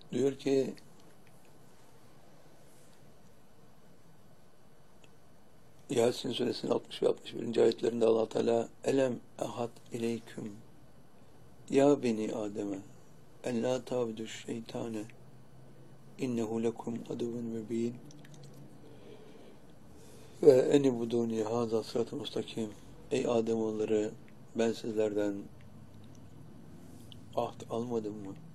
Diyor ki Yasin suresinin 60 ve 61. ayetlerinde Allah Teala elem ahad ileyküm ya beni Adem'e en la tabuduş şeytane innehu lekum aduvun mübin ve enibuduni haza sırat-ı mustakim. Ey Ademoğulları, ben sizlerden ahd almadım mı?